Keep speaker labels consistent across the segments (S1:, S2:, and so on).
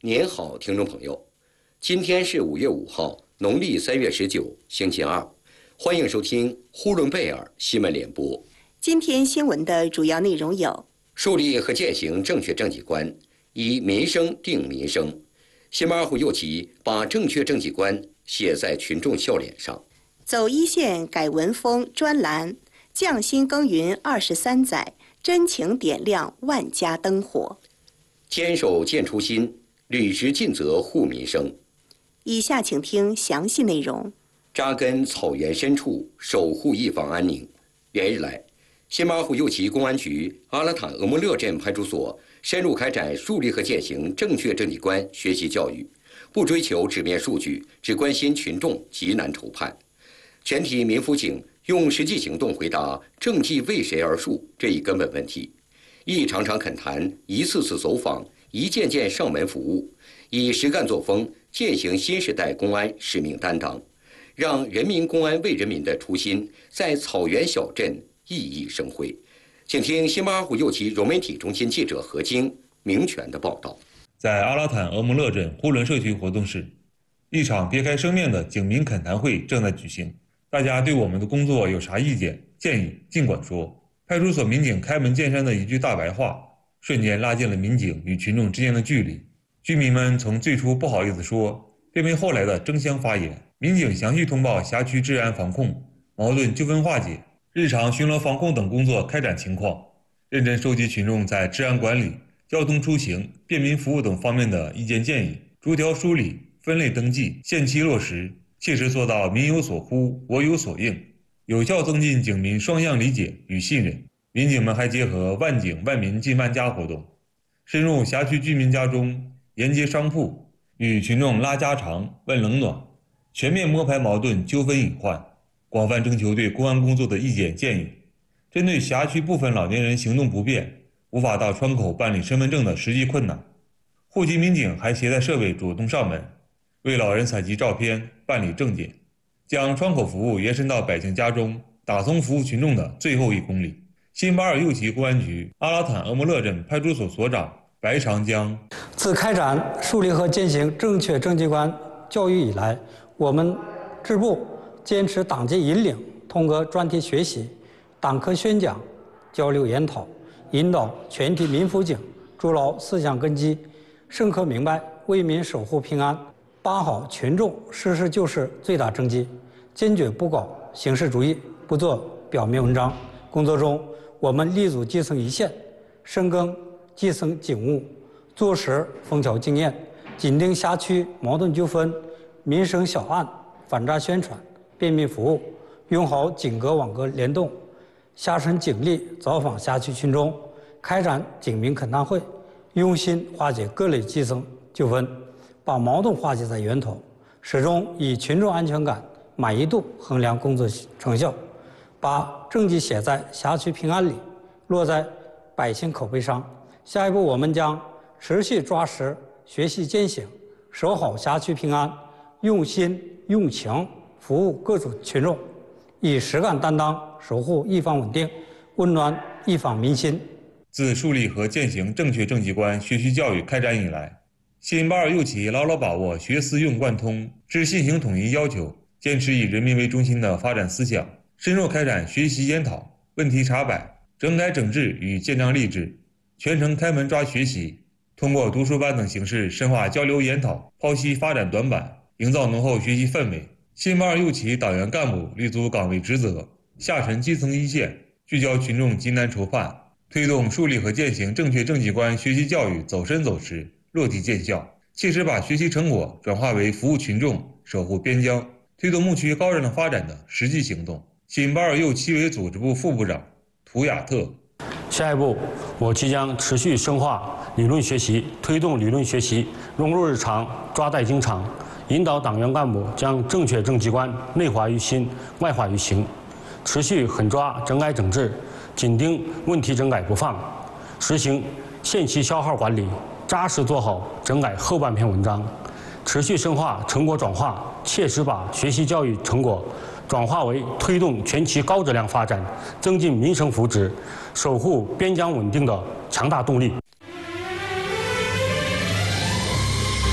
S1: 您好，听众朋友，今天是5月5号，农历3月19，星期二，欢迎收听呼伦贝尔新闻联播。
S2: 今天新闻的主要内容有：
S1: 树立和践行正确政绩观，以民生定民生。新巴尔虎右旗把正确政绩观写在群众笑脸上。
S2: 走一线改文风专栏，匠心耕耘23载，真情点亮万家灯火。
S1: 坚守建初心，履职尽责护民生。
S2: 以下请听详细内容。
S1: 扎根草原深处，守护一方安宁。连日来，新巴尔虎右旗公安局阿拉坦额莫勒镇派出所深入开展树立和践行正确政绩观学习教育，不追求纸面数据，只关心群众急难愁盼。全体民辅警用实际行动回答政绩为谁而树这一根本问题，一场场恳谈，一次次走访，一件件上门服务，以实干作风践行新时代公安使命担当，让人民公安为人民的初心在草原小镇熠熠生辉。请听新巴尔虎右旗融媒体中心记者何晶、明权的报道。
S3: 在阿拉坦额莫勒镇呼伦社区活动室，一场别开生面的警民恳谈会正在举行。大家对我们的工作有啥意见建议尽管说。派出所民警开门见山的一句大白话，瞬间拉近了民警与群众之间的距离。居民们从最初不好意思说，变为后来的争相发言。民警详细通报辖区治安防控、矛盾纠纷化解、日常巡逻防控等工作开展情况，认真收集群众在治安管理、交通出行、便民服务等方面的意见建议，逐条梳理、分类登记、限期落实，切实做到民有所呼，我有所应，有效增进警民双向理解与信任。民警们还结合万警万民进万家活动，深入辖区居民家中，沿街商铺，与群众拉家常、问冷暖，全面摸排矛盾纠纷隐患，广泛征求对公安工作的意见建议。针对辖区部分老年人行动不便，无法到窗口办理身份证的实际困难，户籍民警还携带设备主动上门，为老人采集照片、办理证件，将窗口服务延伸到百姓家中，打通服务群众的最后1公里。新巴尔右旗公安局阿拉坦额莫勒镇派出所所长白长江：
S4: 自开展树立和践行正确政绩观教育以来，我们支部坚持党纪引领，通过专题学习、党课宣讲、交流研讨，引导全体民辅警筑牢思想根基，深刻明白为民守护平安，把好群众实事求是最大政绩，坚决不搞形式主义，不做表面文章。工作中，我们立足基层一线，深耕基层警务，做实枫桥经验，紧盯辖区矛盾纠纷、民生小案、反诈宣传、便民服务，用好警格网格联动，下沉警力走访辖区群众，开展警民恳谈会，用心化解各类基层纠纷，把矛盾化解在源头，始终以群众安全感、满意度衡量工作成效，把政绩写在辖区平安里，落在百姓口碑上。下一步，我们将持续抓实学习践行，守好辖区平安，用心用情服务各族群众，以实干担当守护一方稳定，温暖一方民心。
S3: 自树立和践行正确政绩观学习教育开展以来，新巴尔右旗牢牢把握学思用贯通、知信行统一要求，坚持以人民为中心的发展思想，深入开展学习研讨、问题查摆、整改整治与建章立制，全程开门抓学习，通过读书班等形式深化交流研讨，剖析发展短板，营造浓厚学习氛围。新巴尔右旗党员干部立足岗位职责，下沉基层一线，聚焦群众急难愁盼，推动树立和践行正确政绩观学习教育走深走实，落地见效，切实把学习成果转化为服务群众、守护边疆、推动牧区高质量发展的实际行动。新巴尔右旗委组织部副部长图亚特：
S5: 下一步，我即将持续深化理论学习，推动理论学习融入日常，抓带经常，引导党员干部将正确政绩观内化于心、外化于行，持续狠抓整改整治，紧盯问题整改不放，实行限期消耗管理，扎实做好整改后半篇文章，持续深化成果转化，切实把学习教育成果转化为推动全期高质量发展、增进民生福祉、守护边疆稳定的强大动力。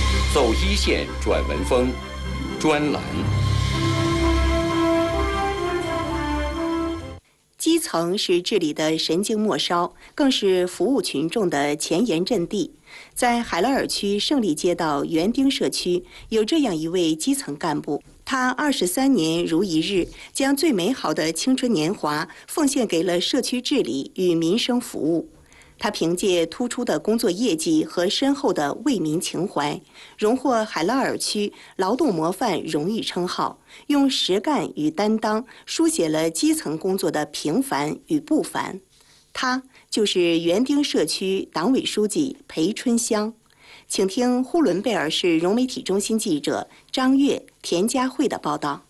S1: 一线转文风专栏。
S2: 基层是治理的神经末梢，更是服务群众的前沿阵地。在海拉尔区胜利街道园丁社区，有这样一位基层干部，他23年如一日，将最美好的青春年华奉献给了社区治理与民生服务。他凭借突出的工作业绩和深厚的为民情怀，荣获海拉尔区劳动模范荣誉称号，用实干与担当书写了基层工作的平凡与不凡。他就是园丁社区党委书记裴春香。请听呼伦贝尔市融媒体中心记者张悦、田佳慧的报道。